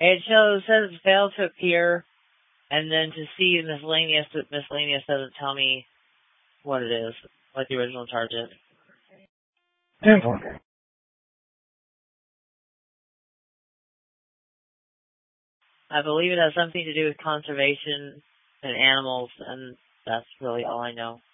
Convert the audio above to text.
says failed to appear, and then to see miscellaneous, but miscellaneous doesn't tell me what it is, what the original charge is. 10-4. I believe it has something to do with conservation and animals, and that's really all I know.